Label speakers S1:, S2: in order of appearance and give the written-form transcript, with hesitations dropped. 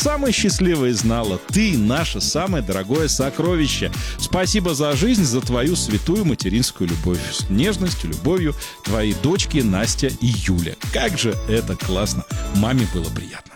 S1: самой счастливой знала: ты наше самое дорогое сокровище. Спасибо за жизнь, за твою святую материнскую любовь. С нежностью, любовью, твои дочки Настя и Юля. Как же это классно. Маме было приятно.